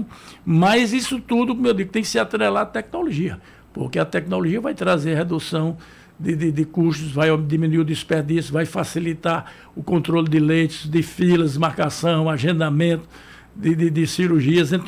mas isso tudo, como eu digo, tem que ser atrelado à tecnologia, porque a tecnologia vai trazer redução de custos, vai diminuir o desperdício, vai facilitar o controle de leitos, de filas, marcação, agendamento de cirurgias. Então,